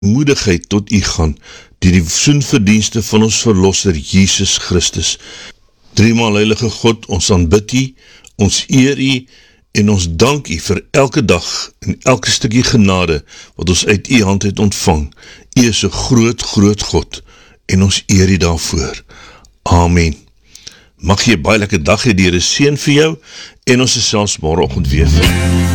moedigheid tot u gaan, die soenverdienste van ons verlosser Jesus Christus. Driemaal heilige God, ons aanbid u, ons eer u, en ons dank u vir elke dag en elke stukkie genade wat ons uit u hand het ontvang. U is 'n groot, groot God en ons eer u daarvoor. Amen. Mag jy 'n baie lekker dag hê, die Here seën vir jou en ons is selfs môreoggend weer vir.